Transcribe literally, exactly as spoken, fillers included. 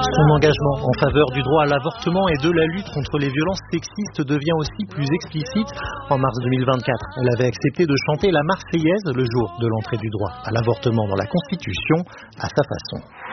Son engagement en faveur du droit à l'avortement et de la lutte contre les violences sexistes devient aussi plus explicite. En mars deux mille vingt-quatre, elle avait accepté de chanter la Marseillaise le jour de l'entrée du droit à l'avortement dans la Constitution, à sa façon.